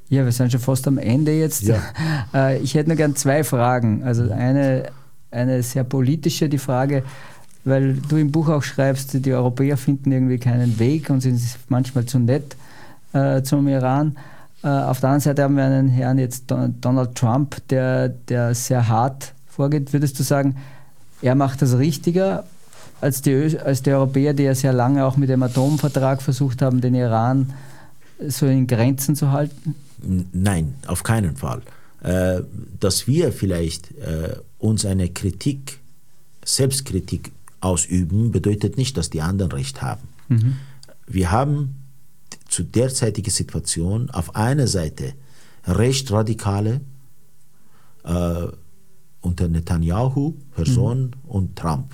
Ja, wir sind schon fast am Ende jetzt. Ja. Ich hätte nur gern 2 Fragen. Also eine sehr politische, die Frage, weil du im Buch auch schreibst, die Europäer finden irgendwie keinen Weg und sind manchmal zu nett zum Iran. Auf der anderen Seite haben wir einen Herrn jetzt, Donald Trump, der sehr hart vorgeht. Würdest du sagen, er macht das richtiger als die Europäer, die ja sehr lange auch mit dem Atomvertrag versucht haben, den Iran so in Grenzen zu halten? Nein, auf keinen Fall. Dass wir vielleicht uns eine Selbstkritik ausüben, bedeutet nicht, dass die anderen Recht haben. Mhm. Wir haben zu derzeitigen Situation auf einer Seite recht radikale unter Netanyahu, Person und Trump,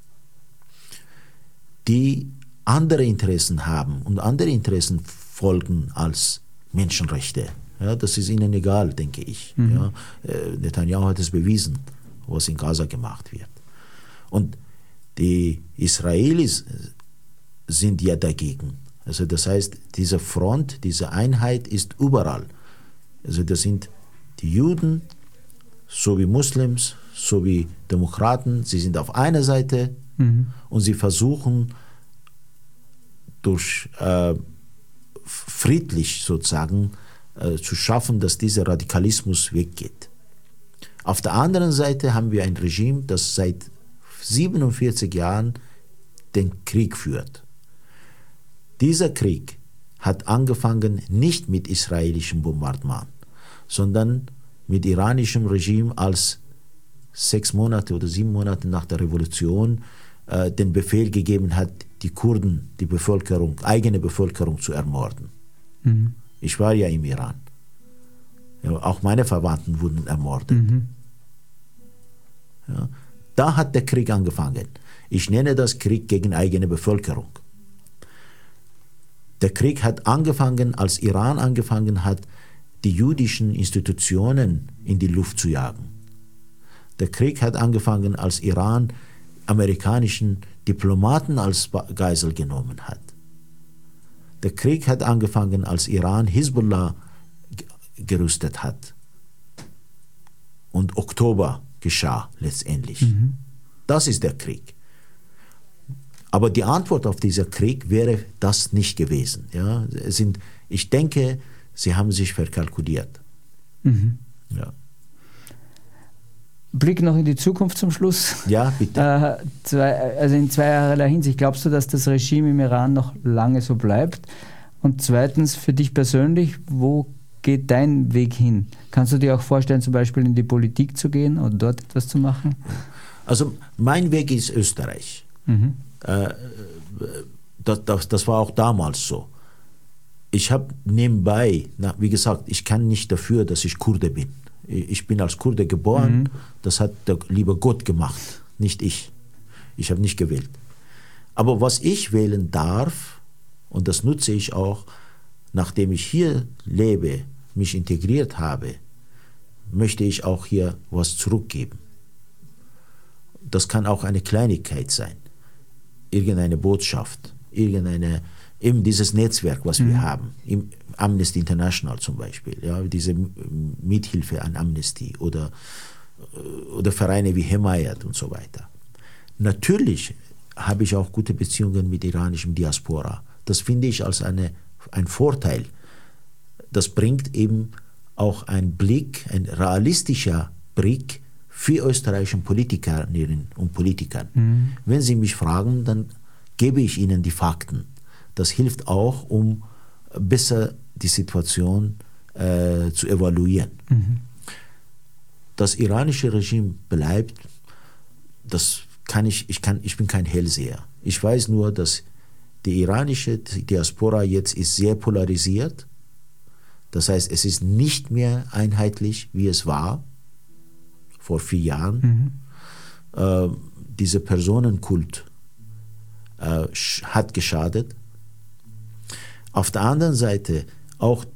die andere Interessen haben und andere Interessen folgen als Menschenrechte. Ja, das ist ihnen egal, denke ich. Mhm. Ja, Netanyahu hat es bewiesen, was in Gaza gemacht wird. Und die Israelis sind ja dagegen. Also das heißt, diese Front, diese Einheit ist überall. Also das sind die Juden, sowie Muslims, sowie Demokraten. Sie sind auf einer Seite und sie versuchen durch friedlich sozusagen zu schaffen, dass dieser Radikalismus weggeht. Auf der anderen Seite haben wir ein Regime, das seit 47 Jahren den Krieg führt. Dieser Krieg hat angefangen nicht mit israelischem Bombardement, sondern mit iranischem Regime, als 6 Monate oder 7 Monate nach der Revolution den Befehl gegeben hat, die Kurden, die Bevölkerung, eigene Bevölkerung zu ermorden. Mhm. Ich war ja im Iran. Ja, auch meine Verwandten wurden ermordet. Mhm. Ja, da hat der Krieg angefangen. Ich nenne das Krieg gegen eigene Bevölkerung. Der Krieg hat angefangen, als Iran angefangen hat, die jüdischen Institutionen in die Luft zu jagen. Der Krieg hat angefangen, als Iran amerikanischen Diplomaten als Geisel genommen hat. Der Krieg hat angefangen, als Iran Hisbollah gerüstet hat. Und Oktober geschah letztendlich. Mhm. Das ist der Krieg. Aber die Antwort auf diesen Krieg wäre das nicht gewesen. Ja? Ich denke, sie haben sich verkalkuliert. Mhm. Ja. Blick noch in die Zukunft zum Schluss. Ja, bitte. Also in zweierlei Hinsicht. Glaubst du, dass das Regime im Iran noch lange so bleibt? Und zweitens, für dich persönlich, wo geht dein Weg hin? Kannst du dir auch vorstellen, zum Beispiel in die Politik zu gehen oder dort etwas zu machen? Also mein Weg ist Österreich. Mhm. Das war auch damals so. Ich habe nebenbei, wie gesagt, ich kann nicht dafür, dass ich Kurde bin. Ich bin als Kurde geboren, das hat der liebe Gott gemacht, nicht ich. Ich habe nicht gewählt. Aber was ich wählen darf, und das nutze ich auch, nachdem ich hier lebe, mich integriert habe, möchte ich auch hier was zurückgeben. Das kann auch eine Kleinigkeit sein. Irgendeine Botschaft, eben dieses Netzwerk, was wir haben, im Amnesty International zum Beispiel, ja, diese Mithilfe an Amnesty oder Vereine wie Hemayat und so weiter. Natürlich habe ich auch gute Beziehungen mit iranischem Diaspora. Das finde ich als ein Vorteil. Das bringt eben auch einen Blick, ein realistischer Blick für österreichische Politikerinnen und Politiker. Mhm. Wenn sie mich fragen, dann gebe ich ihnen die Fakten. Das hilft auch, um besser die Situation zu evaluieren. Mhm. Das iranische Regime bleibt, ich bin kein Hellseher. Ich weiß nur, dass die iranische Diaspora jetzt ist sehr polarisiert. Das heißt, es ist nicht mehr einheitlich, wie es war vor 4 Jahren. Mhm. Dieser Personenkult hat geschadet. Auf der anderen Seite auch